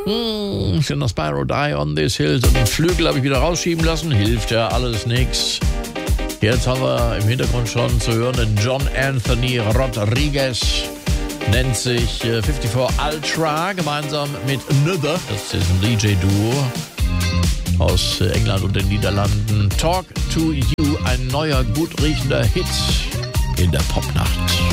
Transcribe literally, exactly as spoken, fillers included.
Hm, ich kann das Spyro Die on This Hill. So den Flügel habe ich wieder rausschieben lassen. Hilft ja alles nix. Jetzt haben wir im Hintergrund schon zu hören den John Anthony Rodriguez. Nennt sich äh, fünfundfünfzig Ultra gemeinsam mit Nuther. Das ist ein D J-Duo aus äh, England und den Niederlanden. Talk to You, ein neuer, gut riechender Hit in der Popnacht.